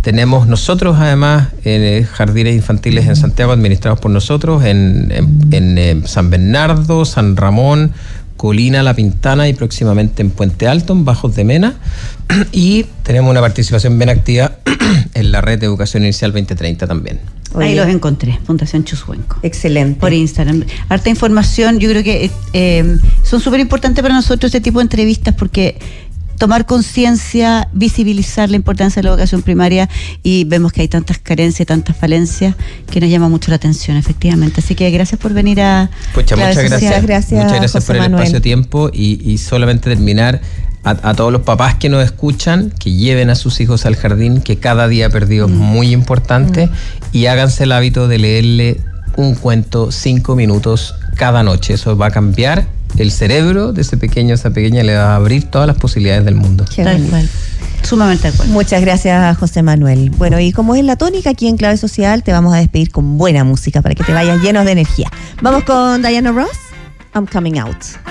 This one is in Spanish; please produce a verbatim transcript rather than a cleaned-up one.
tenemos nosotros además eh, jardines infantiles en Santiago administrados por nosotros, en, en, en eh, San Bernardo, San Ramón, Colina, La Pintana y próximamente en Puente Alto, en Bajos de Mena. Y tenemos una participación bien activa en la red de educación inicial veinte treinta también. Oye. Ahí los encontré, Fundación Chushuenco. Excelente. Por Instagram. Harta información, yo creo que eh, son súper importantes para nosotros este tipo de entrevistas porque tomar conciencia, visibilizar la importancia de la educación primaria y vemos que hay tantas carencias, tantas falencias que nos llama mucho la atención, efectivamente. Así que gracias por venir a... Pucha, muchas gracias. Muchas gracias, muchas gracias José por el Manuel. espacio-tiempo y, y solamente terminar a, a todos los papás que nos escuchan, que lleven a sus hijos al jardín, que cada día perdido es mm. muy importante mm. y háganse el hábito de leerle un cuento cinco minutos cada noche. Eso va a cambiar el cerebro de ese pequeño, esa pequeña, le va a abrir todas las posibilidades del mundo. Tal cual. Sumamente de acuerdo. Muchas gracias, José Manuel. Bueno, y como es la tónica aquí en Clave Social, te vamos a despedir con buena música para que te vayas llenos de energía. Vamos con Diana Ross, I'm Coming Out.